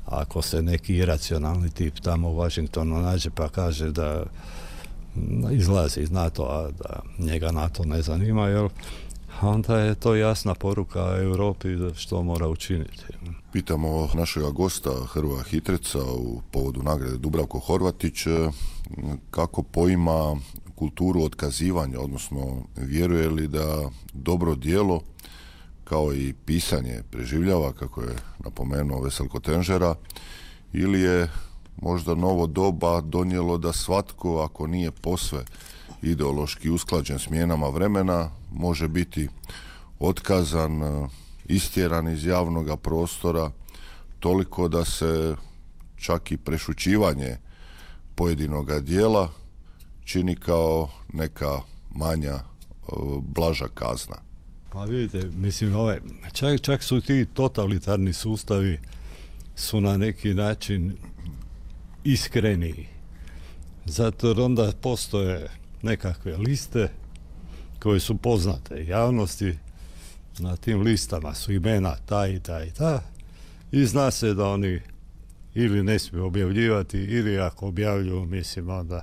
ako se neki iracionalni tip tamo u Washingtonu nađe pa kaže da izlazi iz NATO-a, da njega NATO ne zanima, jel? Onda je to jasna poruka Europi što mora učiniti. Pitamo našega gosta Hrvoja Hitreca u povodu nagrade Dubravko Horvatić kako poima kulturu otkazivanja, odnosno vjeruje li da dobro djelo kao i pisanje preživljava, kako je napomenuo Veselko Tenžera, ili je možda novo doba donijelo da svatko, ako nije posve ideološki usklađen s mijenama vremena, može biti otkazan, istjeran iz javnog prostora, toliko da se čak i prešućivanje pojedinoga dijela čini kao neka manja, blaža kazna. Pa vidite, mislim, čak su ti totalitarni sustavi su na neki način iskreniji. Zato jer onda postoje nekakve liste koje su poznate javnosti, na tim listama su imena ta i ta i ta i zna se da oni ili ne smiju objavljivati ili ako objavljuju, mislim, onda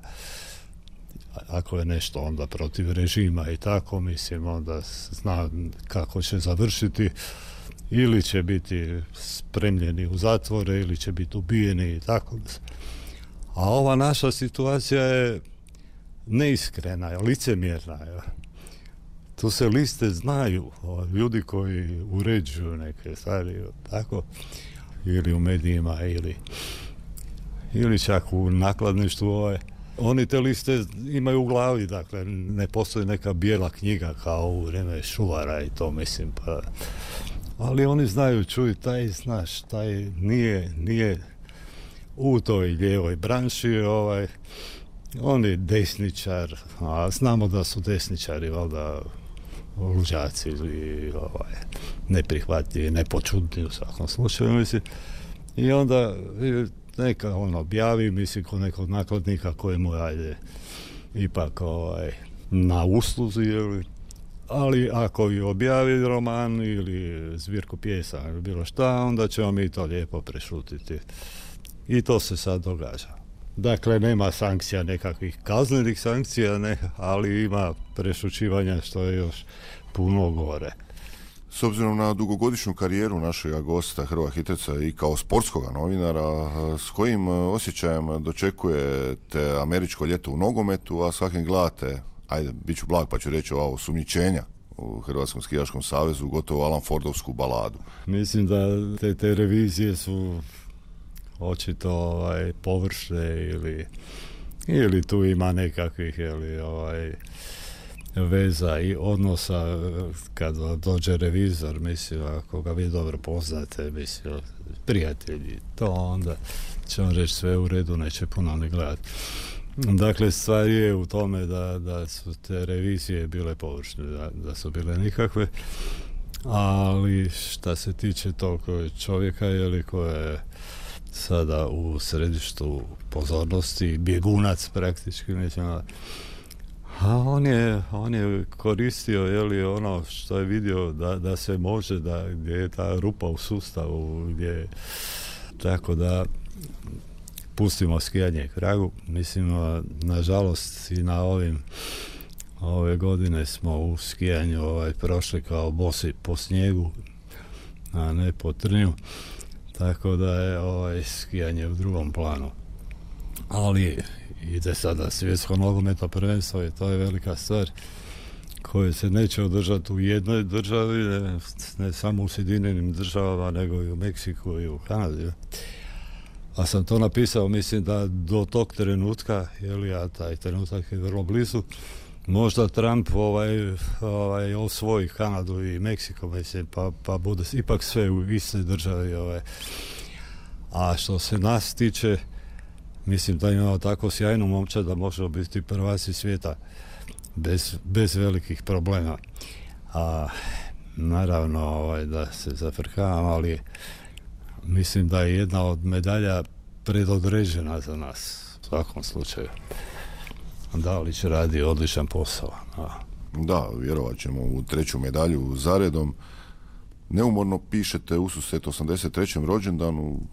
ako je nešto onda protiv režima i tako, mislim, onda zna kako će završiti, ili će biti spremljeni u zatvore ili će biti ubijeni i tako. A ova naša situacija je neiskrena, licemjerna. Tu se liste znaju, ljudi koji uređuju neke stvari, tako, ili u medijima, ili čak u nakladništvu, oni te liste imaju u glavi, dakle, ne postoji neka bijela knjiga kao u vrijeme Šuvara i to, mislim, pa... Ali oni znaju, čuj, taj nije u toj lijevoj branši, on je desničar, a znamo da su desničari, valjda, luđaci ili neprihvatljivi, nepočudni u svakom slučaju, mislim. I onda neka on objavi, mislim, kod nekog nakladnika kojemu je ipak na usluzi, ali ako i objavi roman ili zbirku pjesa ili bilo šta, onda ćemo mi to lijepo prešutiti. I to se sad događa. Dakle, nema sankcija, nekakvih kaznenih sankcija, ali ima prešućivanja što je još puno gore. S obzirom na dugogodišnju karijeru našega gosta Hrvoja Hitreca i kao sportskoga novinara, s kojim osjećajem dočekujete američko ljeto u nogometu, a svakim gledate, ajde, bit ću blag pa ću reći osumnjičenja u Hrvatskom skijaškom savezu, gotovo Alan Fordovsku baladu? Mislim da te revizije su očito površne ili tu ima nekakvih veza i odnosa kad dođe revizor, mislim, ako ga vi dobro poznate, mislim, prijatelji, to onda će on reći sve u redu, neće puno ni gledati. Dakle, stvar je u tome da su te revizije bile površne, da su bile nikakve, ali šta se tiče tog čovjeka, koji je sada u središtu pozornosti, bjegunac praktički, mislim, a on je koristio ono što je vidio da se može, gdje je ta rupa u sustavu, tako da pustimo skijanje k vragu. Mislim, nažalost i na ove godine smo u skijanju prošli kao bosi po snijegu, a ne po trnju, tako da je skijanje u drugom planu. Ali ide sada svjetsko nogometno prvenstvo i to je velika stvar koja se neće održati u jednoj državi, ne samo u Sjedinjenim državama, nego i u Meksiku i u Kanadi. A sam to napisao, mislim da do tog trenutka, a taj trenutak je vrlo blizu, možda Trump osvoji Kanadu i Meksiko, mislim, pa bude ipak sve u istoj državi. A što se nas tiče, mislim da imamo tako sjajnu momčad da možemo biti prvaci svijeta bez velikih problema. A naravno da se zafrkavam, ali mislim da je jedna od medalja predodređena za nas u svakom slučaju. Dalić radi odličan posao. Da, vjerovat ćemo u treću medalju zaredom. Neumorno pišete ususret 83. rođendanu,